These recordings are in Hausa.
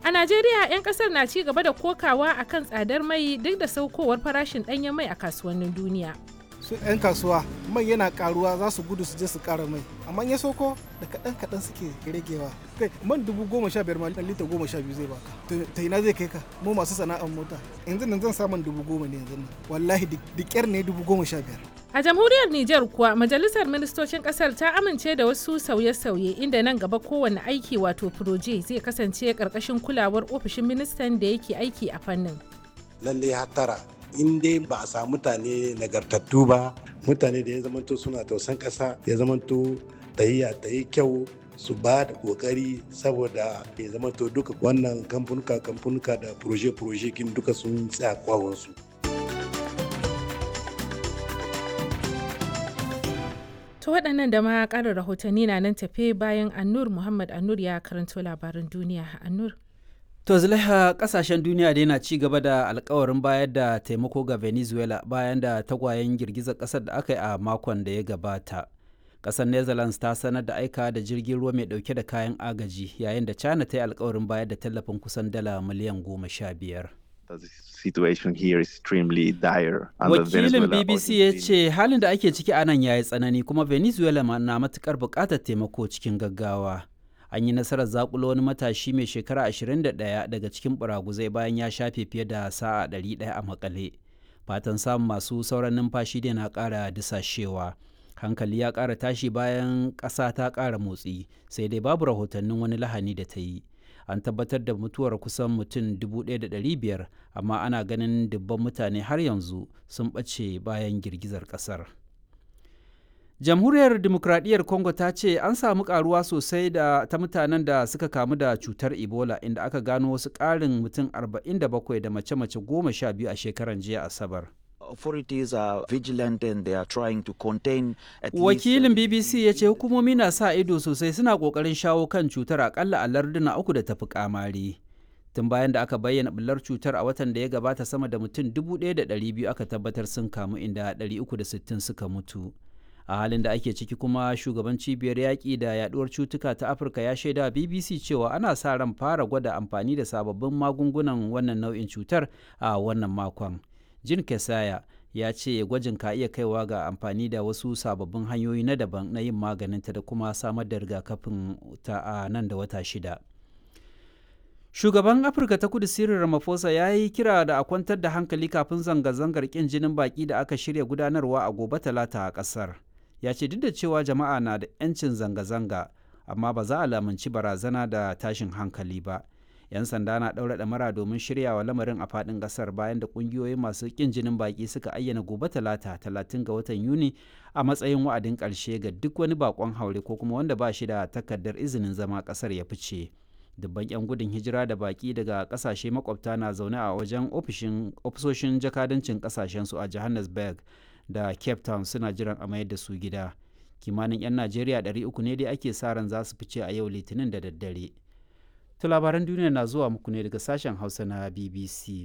A Najeriya 'yan kasar na ci gaba da kokawa akan tsadar mai duk da saukowar farashin ɗanyen mai a kasuwannin duniya. Su 'yan kasuwa mai yana karuwa za su gudu su je su kara mai, amma ya sauko da kaɗan suke ragewa. Kai man 15,000 ma lita 12 zai baka. Ta ina zai kai ka? Mu masu sana'ar mota. Yanzu nan zan samu 10,000 ne yanzu nan. Wallahi da ƙyar ne 15,000. A jamhuriyar Nijar kuwa majalisar ministocin kasar ta amince da wasu sauye-sauye inda nan gaba kowane aiki wato proje zai kasance karkashin kulawar ofishin ministan da yake aiki a fannin. Lalle hatara in dai ba a samu mutane nagartattu ba, mutane da ya zamanto suna tausan ƙasa, ya zamanto tahiya ta yi kyau, su ba da kokari saboda ya zamanto duka wannan kamfanuka da proje kin duka sun tsaya kwawonsu. To waɗannan da ma ƙarin rahotanni na nan tafe bayan Annur Muhammad Annur ya karanto labaran duniya. Annur. To Zulaiha, kasashen duniya dai na ci gaba da alkawarin bayar da taimako ga Venezuela bayan da tagwayen girgizar ƙasar da aka yi a makon da ya gabata. Ƙasar Netherlands ta sanar da aika da jirgin ruwa mai ɗauke da kayan agaji yayin da China ta yi alkawarin bayar da tallafin kusan dala miliyan 15. Wakilin BBC ya ce halin da ake ciki a nan ya yi tsanani kuma Venezuela na matukar buƙatar taimako cikin gaggawa. An yi nasarar zakulo wani matashi mai shekara 21 daga cikin buraguzai bayan ya shafe fiye da sa'a 100 a makale. Fatan samun masu sauran numfashi da na ƙara disashewa. Hankali ya ƙara tashi bayan ƙasa ta ƙara motsi, sai dai babu rahotannin wani lahani da ta yi. An tabbatar da mutuwar kusan mutum 1,500 amma ana ganin dubban mutane har yanzu sun ɓace bayan girgizar ƙasar. Jamhuriyar Dimokuraɗiyyar Congo ta ce an samu ƙaruwa sosai ta mutanen da suka kamu da cutar Ebola inda aka gano wasu ƙarin mutum 47 da mace-mace 12 a shekaran jiya Asabar. Authorities are vigilant and they are trying to contain Wakilin BBC ya ce hukumomi na sa ido sosai suna kokarin shawo kan cutar akalla a larduna 3 da tafi kamari. Tun bayan da aka bayyana bullar cutar a watan da ya gabata sama da mutum 1,200 aka tabbatar sun kamu inda 360 suka mutu. A halin da ake ciki kuma shugaban cibiyar yaƙi da yaduwar cutuka ta Afirka ya shaida BBC cewa ana sa ran fara gwada amfani da sababbin magungunan wannan nau'in cutar a wannan makon. Jin Kesaya ya ce gwajin ka iya kaiwa ga amfani da wasu sababbin hanyoyi na daban na yin maganinta da kuma samar da rigakafin ta a nan da wata 6. Shugaban Afirka ta Kudu Cyril Ramaphosa ya yi kira da a kwantar da hankali kafin zanga-zangar ƙin jinin baƙi da aka shirya gudanarwa a gobe Talata a ƙasar. Ya ce duk da cewa jama'a na da 'yancin zanga-zanga, amma ba za a lamunci barazana da tashin hankali ba. 'Yan sanda na ɗaura ɗamara domin shiryawa lamarin a faɗin ƙasar bayan da ƙungiyoyi masu ƙin jinin baƙi suka ayyana gobe Talata 30 ga watan Yuni a matsayin wa'adin ƙarshe ga duk wani baƙon haure ko kuma wanda ba shi da takardar izinin zama ƙasar ya fice. Dubban 'yan gudun hijira da baƙi daga ƙasashe makwabta na zaune a wajen ofisoshin jakadancin ƙasashensu a Johannesburg da Cape Town suna jiran a mayar da su gida. Kimanin 'yan Najeriya 300 ne dai ake sa ran za su fice a yau Litinin da daddare. To labaran duniya na zuwa muku ne daga sashen Hausa na BBC.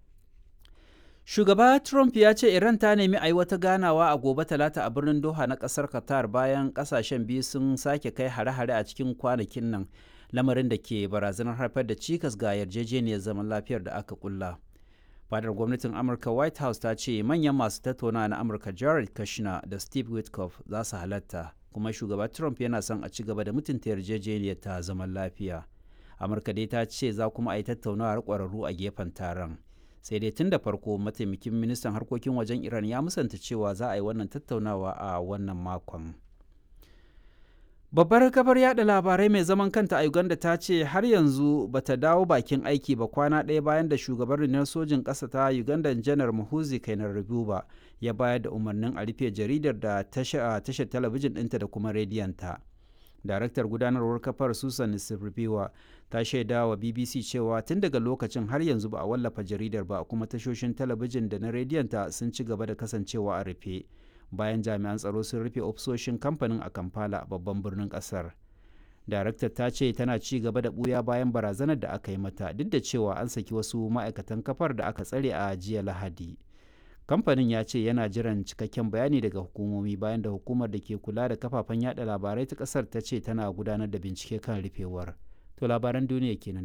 Shugaba Trump ya ce Iran ta nemi a yi wata ganawa a gobe Talata a birnin Doha na ƙasar Qatar bayan ƙasashen biyu sun sake kai hare-hare a cikin kwanakin nan, lamarin da ke barazanar haifar da cikas ga yarjejeniyar zaman lafiyar da aka kulla. Fadar gwamnatin Amurka White House ta ce manyan masu tattaunawa na Amurka Jared Kushner da Steve Witkoff za su halatta, kuma shugaba Trump yana son a ci gaba da mutunta yarjejeniyar ta zaman lafiya. Amurka dai ta ce za kuma a yi tattaunawar ƙwararru a gefen taron. Sai dai tun da farko mataimakin ministan harkokin wajen Iran ya musanta cewa za a yi wannan tattaunawa a wannan makon. Babbar kafar yada labarai mai zaman kanta a Uganda ta ce har yanzu bata dawo bakin aiki ba kwana ɗaya bayan da shugaban rundunar sojin ƙasa ta Uganda Janar Muhoozi Kainerugaba ya bayar da umarnin a rufe jaridar da tashar talabijin ɗinta da kuma rediyonta. Daraktar gudanarwar kafar Susan Sirleaf ta shaida wa BBC cewa tun daga lokacin har yanzu ba a wallafa jaridar ba kuma tashoshin talabijin da na rediyonta sun ci gaba da kasancewa a rufe. Bayan jami'an tsaro sun rufe ofisoshin kamfanin a Kampala, babban birnin kasar. Daraktar ta ce tana ci gaba da ɓuya bayan barazanar da aka yi mata duk da cewa an saki wasu ma'aikatan kafar da aka tsare a jiya Lahadi. Kamfanin ya ce yana jiran cikakken bayani daga hukumomi bayan da hukumar da ke kula da kafafen yada labarai ta kasar ta ce tana gudanar da bincike kan rufewar. To labaran duniya kenan.